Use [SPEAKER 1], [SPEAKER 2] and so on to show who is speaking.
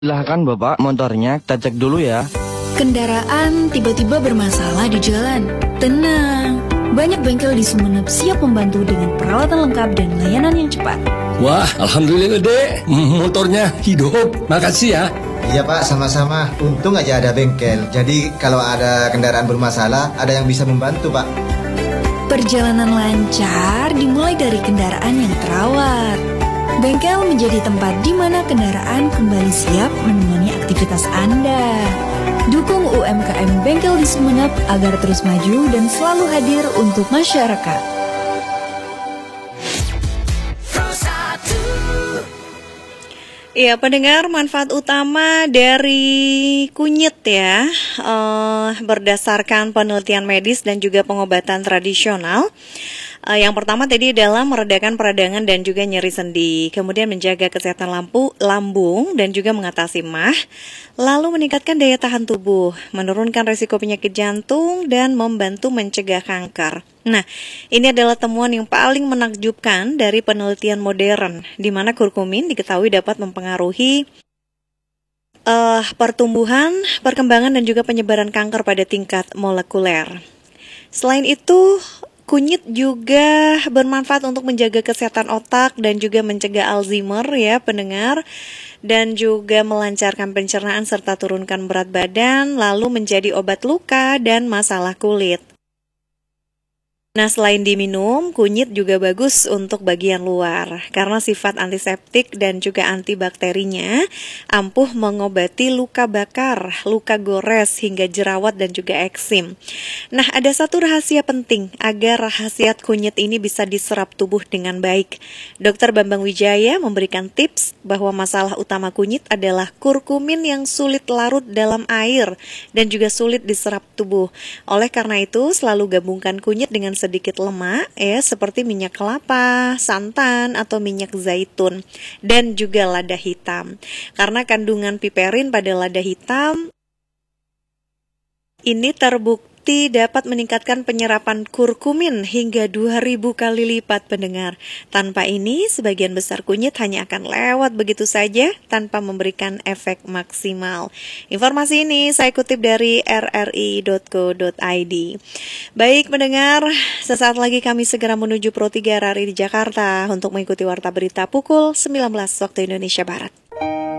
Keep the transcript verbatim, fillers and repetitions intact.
[SPEAKER 1] Silahkan Bapak, motornya kita cek dulu ya.
[SPEAKER 2] Kendaraan tiba-tiba bermasalah di jalan. Tenang, banyak bengkel di Sumeneb siap membantu dengan peralatan lengkap dan layanan yang cepat.
[SPEAKER 3] Wah, alhamdulillah dek, motornya hidup. Makasih ya.
[SPEAKER 4] Iya Pak, sama-sama. Untung aja ada bengkel. Jadi kalau ada kendaraan bermasalah, ada yang bisa membantu Pak.
[SPEAKER 2] Perjalanan lancar dimulai dari kendaraan yang terawat. Bengkel menjadi tempat di mana kendaraan kembali siap menemani aktivitas Anda. Dukung U M K M Bengkel di Sumeneb agar terus maju dan selalu hadir untuk masyarakat.
[SPEAKER 5] Ya, pendengar, manfaat utama dari kunyit ya, uh, berdasarkan penelitian medis dan juga pengobatan tradisional. Uh, yang pertama tadi adalah meredakan peradangan dan juga nyeri sendi, kemudian menjaga kesehatan lampu, lambung dan juga mengatasi mah, lalu meningkatkan daya tahan tubuh, menurunkan risiko penyakit jantung dan membantu mencegah kanker. Nah, ini adalah temuan yang paling menakjubkan dari penelitian modern, di mana kurkumin diketahui dapat mempengaruhi uh, pertumbuhan, perkembangan dan juga penyebaran kanker pada tingkat molekuler. Selain itu, kunyit juga bermanfaat untuk menjaga kesehatan otak dan juga mencegah Alzheimer ya pendengar, dan juga melancarkan pencernaan serta turunkan berat badan, lalu menjadi obat luka dan masalah kulit. Nah, selain diminum, kunyit juga bagus untuk bagian luar karena sifat antiseptik dan juga antibakterinya ampuh mengobati luka bakar, luka gores hingga jerawat dan juga eksim. Nah, ada satu rahasia penting agar khasiat kunyit ini bisa diserap tubuh dengan baik. Dokter Bambang Wijaya memberikan tips bahwa masalah utama kunyit adalah kurkumin yang sulit larut dalam air dan juga sulit diserap tubuh. Oleh karena itu, selalu gabungkan kunyit dengan sedikit lemak ya, seperti minyak kelapa, santan atau minyak zaitun dan juga lada hitam. Karena kandungan piperin pada lada hitam ini terbukti dapat meningkatkan penyerapan kurkumin hingga dua ribu kali lipat pendengar. Tanpa ini, sebagian besar kunyit hanya akan lewat begitu saja tanpa memberikan efek maksimal. Informasi ini saya kutip dari r r i dot co dot i d. Baik pendengar, sesaat lagi kami segera menuju Pro tiga R R I di Jakarta untuk mengikuti Warta Berita pukul sembilan belas waktu Indonesia Barat.